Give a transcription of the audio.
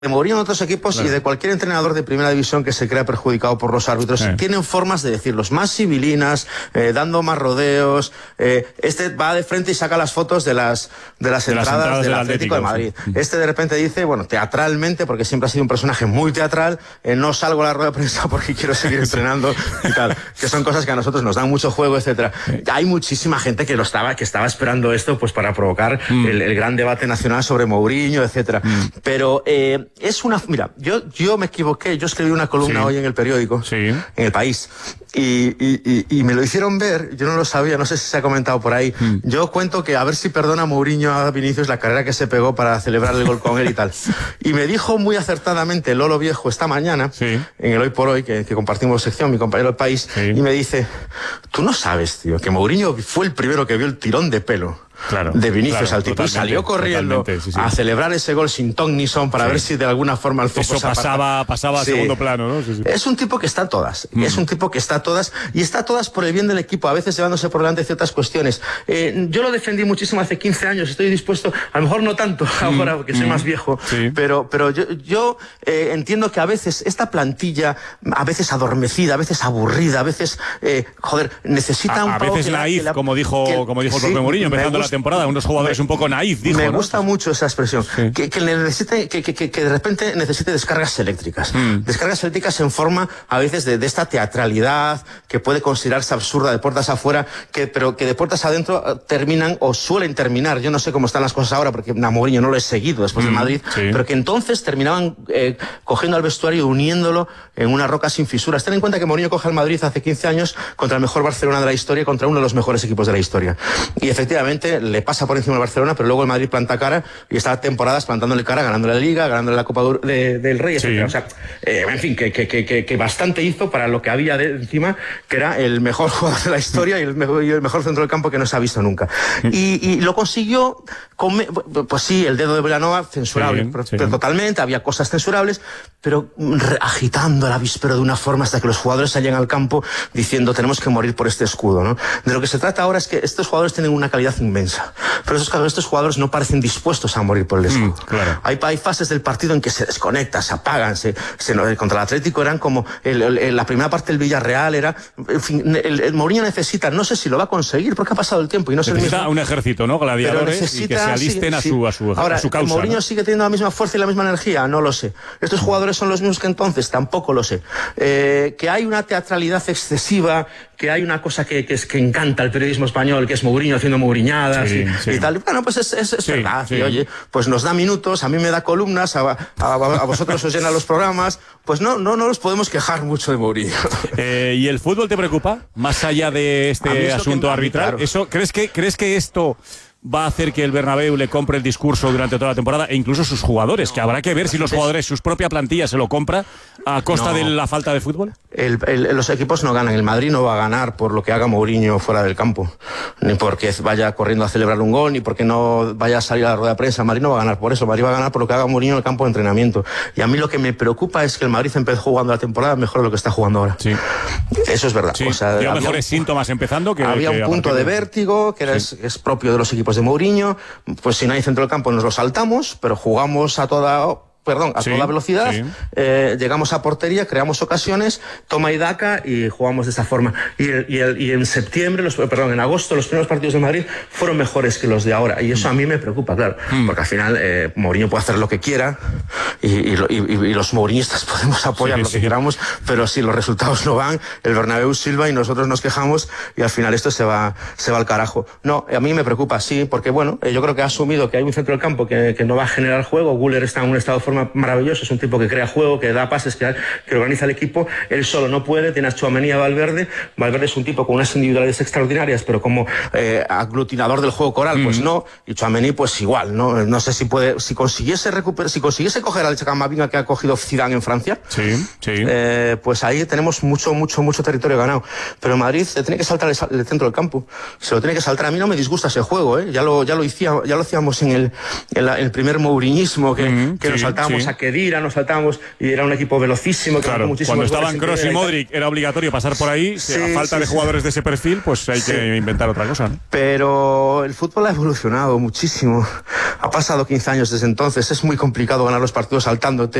de Mourinho en otros equipos y de cualquier entrenador de primera división que se crea perjudicado por los árbitros, tienen formas de decirlos más civilinas, dando más rodeos. Este va de frente y saca las fotos de las entradas del Atlético de Madrid. Este de repente dice, bueno, teatralmente, porque siempre ha sido un personaje muy teatral, no salgo a la rueda de prensa porque quiero seguir entrenando y tal, que son cosas que a nosotros nos dan mucho juego, etcétera. Hay muchísima gente que estaba esperando esto pues para provocar el gran debate nacional sobre Mourinho, etcétera. Pero mira, yo me equivoqué, yo escribí una columna hoy en el periódico, en El País, y me lo hicieron ver, yo no lo sabía, no sé si se ha comentado por ahí. Yo cuento que a ver si perdona Mourinho a Vinicius la carrera que se pegó para celebrar el gol con él y tal. Y me dijo muy acertadamente Lolo Viejo esta mañana, en el Hoy por Hoy, que compartimos sección, mi compañero del País, y me dice, tú no sabes, tío, que Mourinho fue el primero que vio el tirón de pelo de Vinicius al tipo y salió corriendo a celebrar ese gol sin ton ni son para ver si de alguna forma el foco pasaba a segundo plano, ¿no? Es un tipo que está a todas, es un tipo que está a todas y está a todas por el bien del equipo, a veces llevándose por delante ciertas cuestiones. Yo lo defendí muchísimo hace 15 años, estoy dispuesto, a lo mejor no tanto ahora porque soy más viejo, pero yo entiendo que a veces esta plantilla, a veces adormecida, a veces aburrida, a veces, necesita un poco... A veces naif, como dijo el propio Mourinho, empezando la temporada, unos jugadores un poco naif, dijo, me gusta mucho esa expresión, que de repente necesite descargas eléctricas, descargas eléctricas en forma a veces de esta teatralidad que puede considerarse absurda de puertas afuera, pero que de puertas adentro terminan o suelen terminar, yo no sé cómo están las cosas ahora porque a Mourinho no lo he seguido después de Madrid, pero que entonces terminaban cogiendo al vestuario y uniéndolo en una roca sin fisuras. Ten en cuenta que Mourinho coge al Madrid hace 15 años contra el mejor Barcelona de la historia, contra uno de los mejores equipos de la historia, y efectivamente le pasa por encima del Barcelona, pero luego el Madrid planta cara y está temporadas plantándole cara, ganándole la Liga, ganándole la Copa del Rey, etc. O sea, en fin, que bastante hizo para lo que había de encima, que era el mejor jugador de la historia y el mejor centro del campo que no se ha visto nunca. Y lo consiguió pues sí, el dedo de Vilanova, censurable, pero totalmente, había cosas censurables, pero agitando el avispero de una forma hasta que los jugadores salían al campo diciendo tenemos que morir por este escudo, ¿no? De lo que se trata ahora es que estos jugadores tienen una calidad inmensa, pero estos jugadores no parecen dispuestos a morir por el escudo. Hay fases del partido en que se desconectan, se apagan, contra el Atlético eran como la primera parte del Villarreal era, en fin, el Mourinho necesita, no sé si lo va a conseguir porque ha pasado el tiempo y no es el mismo. Necesita un ejército, ¿no? Gladiadores y que se alisten a su causa. Mourinho, ¿no? sigue teniendo la misma fuerza y la misma energía, no lo sé. Estos jugadores son los mismos que entonces, tampoco lo sé. Que hay una teatralidad excesiva, que hay una cosa que encanta el periodismo español, que es Mourinho haciendo mouriñadas y tal. Bueno, pues es verdad. Y, oye, pues nos da minutos, a mí me da columnas, a vosotros os llena los programas. Pues no nos podemos quejar mucho de Mourinho. ¿Y el fútbol te preocupa? Más allá de este asunto arbitral. Claro. ¿Eso, crees que esto va a hacer que el Bernabéu le compre el discurso durante toda la temporada e incluso sus jugadores, que habrá que ver si los jugadores, sus propia plantilla se lo compra a costa de la falta de fútbol? Los equipos no ganan. El Madrid no va a ganar por lo que haga Mourinho fuera del campo, ni porque vaya corriendo a celebrar un gol, ni porque no vaya a salir a la rueda de prensa. El Madrid no va a ganar por eso. El Madrid va a ganar por lo que haga Mourinho en el campo de entrenamiento. Y a mí lo que me preocupa es que el Madrid empezó jugando la temporada mejor de lo que está jugando ahora. Eso es verdad. O sea, había mejores síntomas empezando que había un punto de vértigo que es propio de los equipos de Mourinho. Pues si no hay centro del campo nos lo saltamos, pero jugamos a toda velocidad, llegamos a portería, creamos ocasiones, toma y daca y jugamos de esa forma. Y en septiembre, en agosto, los primeros partidos de Madrid fueron mejores que los de ahora. Y eso a mí me preocupa, claro, porque al final Mourinho puede hacer lo que quiera y los mourinistas podemos apoyar lo que queramos, pero si los resultados no van, el Bernabéu silba y nosotros nos quejamos y al final esto se va al carajo. No, a mí me preocupa, sí, porque bueno, yo creo que ha asumido que hay un centro del campo que no va a generar juego. Güler está en un estado de forma maravilloso, es un tipo que crea juego, que da pases, que organiza el equipo. Él solo no puede, tiene a Tchouaméni, a Valverde es un tipo con unas individualidades extraordinarias, pero como aglutinador del juego coral, pues no, y Tchouaméni pues igual, no sé si consiguiese coger al Camavinga que ha cogido Zidane en Francia, pues ahí tenemos mucho territorio ganado, pero Madrid tiene que saltar el centro del campo, se lo tiene que saltar. A mí no me disgusta ese juego, ya lo hacíamos en el primer mouriñismo que nos saltaba saltábamos Sí. a Khedira, nos saltábamos y era un equipo velocísimo. Que Claro, muchísimos cuando goles estaban en Kroos y primera tal. Modric era obligatorio pasar por ahí. Sí, A falta de jugadores de ese perfil, pues hay que inventar otra cosa, ¿no? Pero el fútbol ha evolucionado muchísimo. Ha pasado 15 años desde entonces. Es muy complicado ganar los partidos saltándote.